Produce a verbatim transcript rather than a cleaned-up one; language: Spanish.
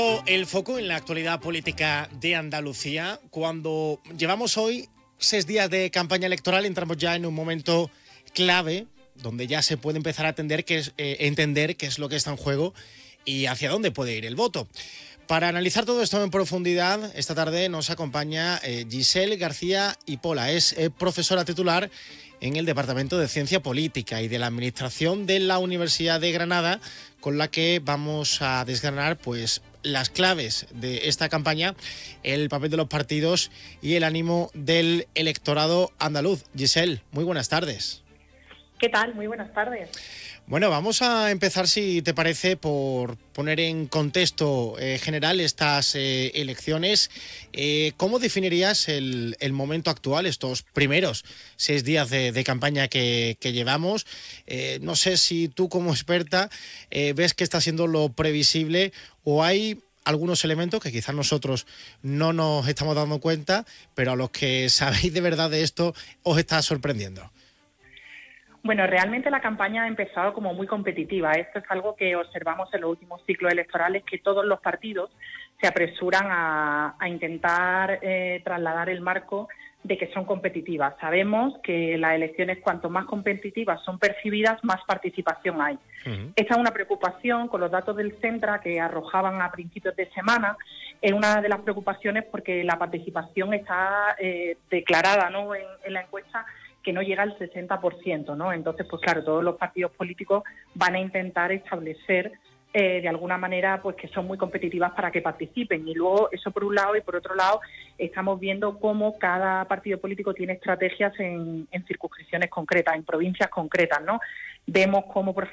El foco en la actualidad política de Andalucía, cuando llevamos hoy seis días de campaña electoral, entramos ya en un momento clave donde ya se puede empezar a entender qué es, eh, entender qué es lo que está en juego y hacia dónde puede ir el voto. Para analizar todo esto en profundidad, esta tarde nos acompaña eh, Giselle García Ipola. Es eh, profesora titular en el Departamento de Ciencia Política y de la Administración de la Universidad de Granada, con la que vamos a desgranar pues las claves de esta campaña, el papel de los partidos y el ánimo del electorado andaluz. Giselle, muy buenas tardes. ¿Qué tal? Muy buenas tardes. Bueno, vamos a empezar, si te parece, por poner en contexto eh, general estas eh, elecciones. Eh, ¿Cómo definirías el, el momento actual, estos primeros seis días de, de campaña que, que llevamos? Eh, no sé si tú, como experta, eh, ves que está siendo lo previsible o hay algunos elementos que quizás nosotros no nos estamos dando cuenta, pero a los que sabéis de verdad de esto os está sorprendiendo. Bueno, realmente la campaña ha empezado como muy competitiva. Esto es algo que observamos en los últimos ciclos electorales, que todos los partidos se apresuran a, a intentar eh, trasladar el marco de que son competitivas. Sabemos que las elecciones, cuanto más competitivas son percibidas, más participación hay. Uh-huh. Esta es una preocupación con los datos del Centra que arrojaban a principios de semana. Es una de las preocupaciones porque la participación está eh, declarada, ¿no?, en, en la encuesta, que no llega al sesenta por ciento, ¿no? Entonces, pues claro, todos los partidos políticos van a intentar establecer eh, de alguna manera pues que son muy competitivas para que participen. Y luego, eso por un lado, y por otro lado, estamos viendo cómo cada partido político tiene estrategias en, en circunscripciones concretas, en provincias concretas, ¿no? Vemos cómo, por ejemplo,